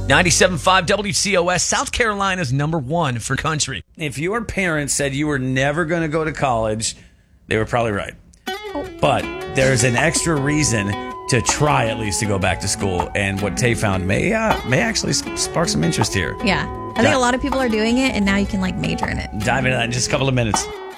97.5 WCOS, South Carolina's #1 for country. If your parents said you were never going to go to college, they were probably right. But there's an extra reason to try at least to go back to school. And what Tay found may actually spark some interest here. Yeah. I think a lot of people are doing it, and now you can major in it. Dive into that in just a couple of minutes.